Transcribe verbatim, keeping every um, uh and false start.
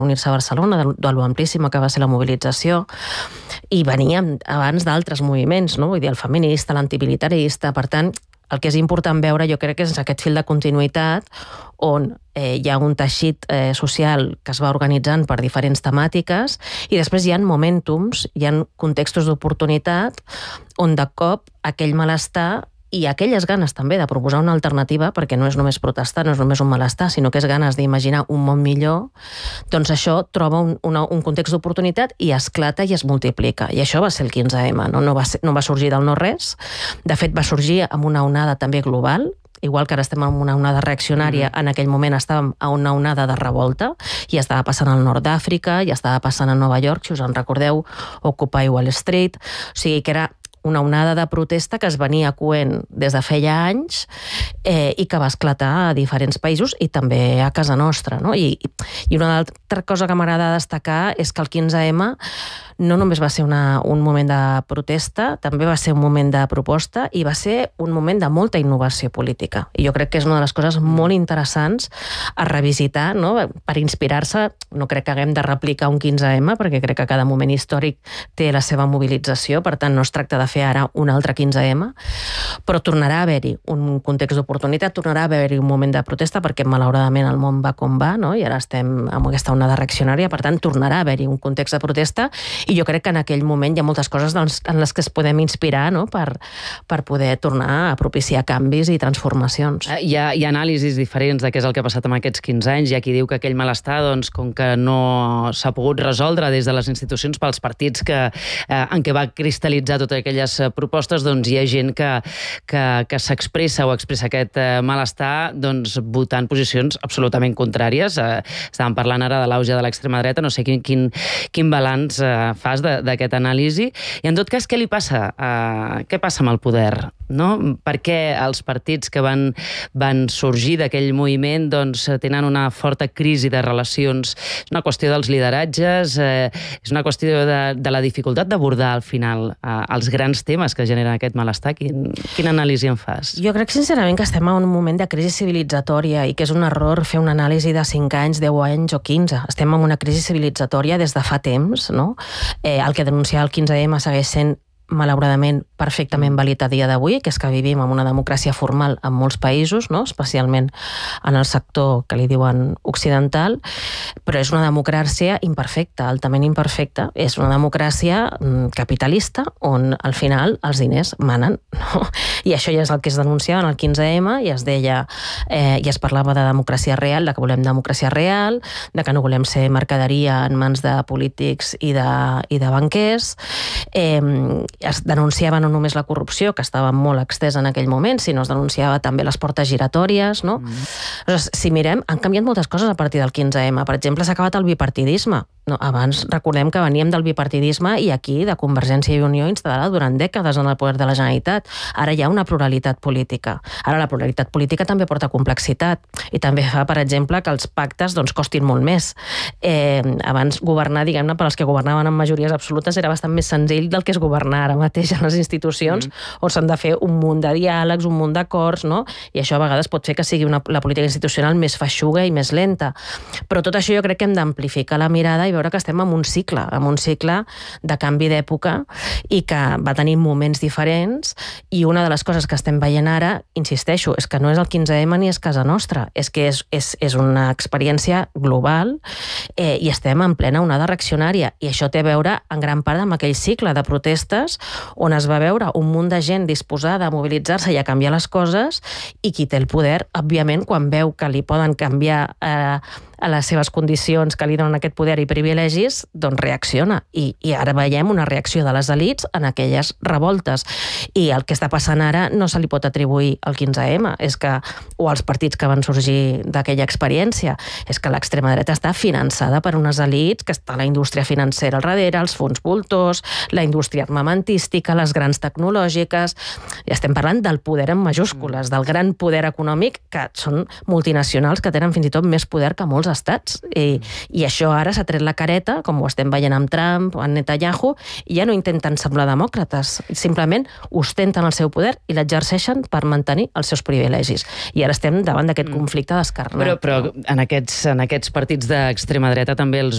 unir-se a Barcelona, de lo amplíssima que va ser la mobilització, i veníem abans d'altres moviments, no? Vull dir, el feminista, l'antimilitarista, per tant, el que és important veure, jo crec que és aquest fil de continuïtat on eh, hi ha un teixit eh, social que es va organitzant per diferents temàtiques i després hi ha momentums, hi ha contextos d'oportunitat on de cop aquell malestar i aquelles ganes també de proposar una alternativa, perquè no és només protestar, no és només un malestar, sinó que és ganes d'imaginar un món millor, doncs això troba un, una, un context d'oportunitat i esclata i es multiplica. I això va ser el quinze ema, no? No va ser, no va sorgir del no-res. De fet, va sorgir amb una onada també global, igual que ara estem en una onada reaccionària, mm-hmm. en aquell moment estàvem a una onada de revolta, i estava passant al nord d'Àfrica, i estava passant a Nova York, si us en recordeu, Occupy Wall Street, o sigui que era una onada de protesta que es venia coent des de feia anys eh, i que va esclatar a diferents països i també a casa nostra, no? I, i una altra cosa que m'agrada destacar és que el quinze ema no només va ser una, un moment de protesta, també va ser un moment de proposta i va ser un moment de molta innovació política. I jo crec que és una de les coses molt interessants a revisitar, no? Per inspirar-se. No crec que haguem de replicar un quinze ema, perquè crec que cada moment històric té la seva mobilització, per tant no es tracta de fer ara un altre quinze ema, però tornarà a haver-hi un context d'oportunitat, tornarà a haver-hi un moment de protesta, perquè malauradament el món va com va, no? I ara estem amb aquesta onada reaccionària, per tant tornarà a haver-hi un context de protesta, i jo crec que en aquell moment hi ha moltes coses doncs, en les que es podem inspirar, no? per, per poder tornar a propiciar canvis i transformacions. Hi ha, hi ha anàlisis diferents de què és el que ha passat amb aquests quinze anys. Hi ha qui diu que aquell malestar, doncs, com que no s'ha pogut resoldre des de les institucions pels partits que, eh, en què va cristal·litzar totes aquelles propostes, doncs hi ha gent que, que, que s'expressa o expressa aquest eh, malestar doncs, votant posicions absolutament contràries. Eh, estàvem parlant ara de l'auge de l'extrema dreta, no sé quin, quin, quin balanç eh, fas d'aquest anàlisi. I en tot cas, què li passa? Uh, què passa amb el poder? No? Per què els partits que van, van sorgir d'aquell moviment doncs, tenen una forta crisi de relacions? És una qüestió dels lideratges, eh, és una qüestió de, de la dificultat d'abordar al final eh, els grans temes que generen aquest malestar. Quin, quina anàlisi en fas? Jo crec sincerament que estem en un moment de crisi civilitzatòria i que és un error fer una anàlisi de cinc anys, deu anys o quinze. Estem en una crisi civilitzatòria des de fa temps, no? Eh, el que denunciava el quinze ema segueix sent malauradament perfectament vàlid a dia d'avui, que és que vivim en una democràcia formal en molts països, no? Especialment en el sector que li diuen occidental, però és una democràcia imperfecta, altament imperfecta. És una democràcia capitalista on al final els diners manen, no? I això ja és el que es denunciava en el quinze ema i es deia, eh, i es parlava de democràcia real, de que volem democràcia real, de que no volem ser mercaderia en mans de polítics i de, i de banquers. Eh, es denunciava no només la corrupció, que estava molt extesa en aquell moment, sinó es denunciava també les portes giratòries, no? Mm. Aleshores, si mirem, han canviat moltes coses a partir del quinze ema. Per exemple, s'ha acabat el bipartidisme. No, abans recordem que veníem del bipartidisme i aquí de Convergència i Unió instal·lada durant dècades en el poder de la Generalitat. Ara hi ha una pluralitat política. Ara la pluralitat política també porta complexitat i també fa, per exemple, que els pactes doncs, costin molt més. Eh, abans governar, diguem-ne, per als que governaven amb majories absolutes era bastant més senzill del que és governar ara mateix en les institucions, mm. on s'han de fer un munt de diàlegs, un munt d'acords, no? I això a vegades pot fer que sigui una, la política institucional més feixuga i més lenta. Però tot això jo crec que hem d'amplificar la mirada i veure que estem en un cicle, en un cicle de canvi d'època i que va tenir moments diferents, i una de les coses que estem veient ara, insisteixo, és que no és el quinze ema ni és casa nostra, és que és, és, és una experiència global eh, i estem en plena onada reaccionària, i això té a veure en gran part amb aquell cicle de protestes on es va veure un munt de gent disposada a mobilitzar-se i a canviar les coses, i qui té el poder, òbviament, quan veu que li poden canviar eh, a les seves condicions que li donen aquest poder i privilegis, doncs reacciona. I, i ara veiem una reacció de les elits en aquelles revoltes. I el que està passant ara no se li pot atribuir al quinze ema, és que, o als partits que van sorgir d'aquella experiència, és que l'extrema dreta està finançada per unes elits, que està la indústria financera al darrere, els fons voltors, la indústria armamentística, les grans tecnològiques. I estem parlant del poder en majúscules, del gran poder econòmic, que són multinacionals que tenen fins i tot més poder que molts estats. I, i això ara s'ha tret la careta, com ho estem veient amb Trump, amb Netanyahu, i ja no intenten semblar demòcrates. Simplement ostenten el seu poder i l'exerceixen per mantenir els seus privilegis. I ara estem davant d'aquest conflicte descarnat. Però, però en, aquests, en aquests partits d'extrema dreta també els